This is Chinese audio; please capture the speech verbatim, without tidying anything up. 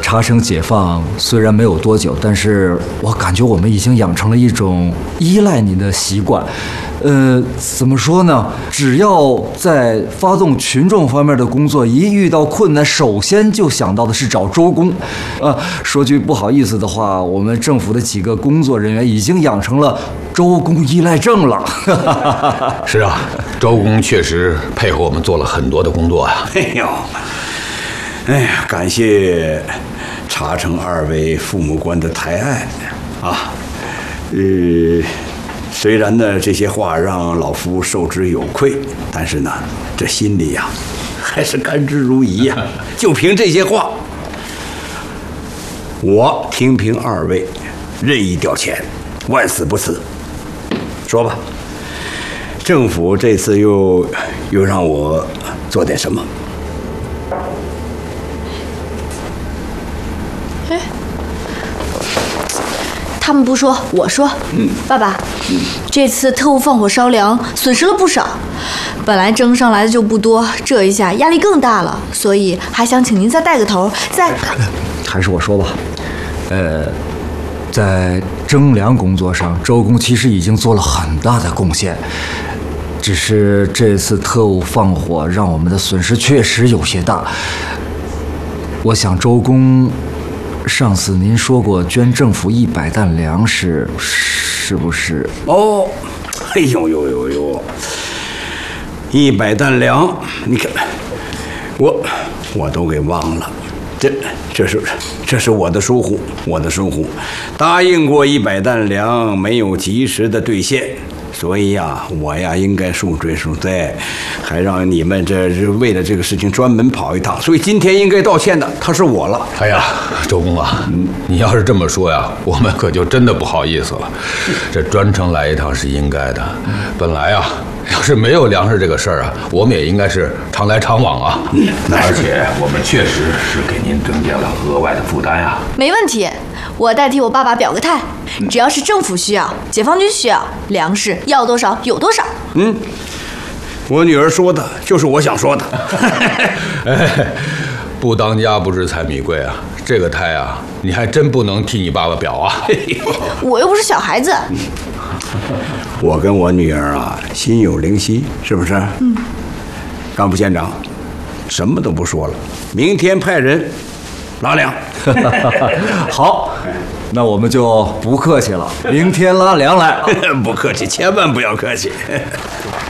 茶城解放虽然没有多久，但是我感觉我们已经养成了一种依赖您的习惯。呃，怎么说呢？只要在发动群众方面的工作，一遇到困难，首先就想到的是找周公。啊，说句不好意思的话，我们政府的几个工作人员已经养成了周公依赖症了。 是啊，周公确实配合我们做了很多的工作啊。 哎呦，哎呀，感谢茶城二位父母官的抬爱啊，呃。虽然呢，这些话让老夫受之有愧，但是呢，这心里呀，还是甘之如饴呀。就凭这些话，我听凭二位，任意调遣，万死不辞。说吧，政府这次又又让我做点什么？ 哎。他们不说，我说。嗯，爸爸，嗯，这次特务放火烧粮，损失了不少。本来征上来的就不多，这一下压力更大了，所以还想请您再带个头，再…… 还是我说吧，呃，在征粮工作上，周公其实已经做了很大的贡献，只是这次特务放火让我们的损失确实有些大。我想周公。上次您说过捐政府一百担粮食，是不是？ 哦，哎呦呦呦呦，一百担粮，你看，我我都给忘了，这这是这是我的疏忽，我的疏忽，答应过一百担粮，没有及时的兑现。所以呀，我呀应该恕罪恕罪，还让你们这是为了这个事情专门跑一趟，所以今天应该道歉的他是我了。 哎呀，周公啊，嗯、你要是这么说呀，我们可就真的不好意思了。这专程来一趟是应该的，本来啊，要是没有粮食这个事儿啊，我们也应该是常来常往啊。 嗯， 而且我们确实是给您增加了额外的负担啊。 没问题，我代替我爸爸表个态。只要是政府需要，解放军需要，粮食要多少有多少。 嗯，我女儿说的就是我想说的。 哎，不当家不知柴米贵啊，这个态啊，你还真不能替你爸爸表啊。 我又不是小孩子。 我跟我女儿啊，心有灵犀，是不是？嗯。干部县长，什么都不说了，明天派人拉粮。 好。那我们就不客气了，明天拉粮来。 不客气，千万不要客气。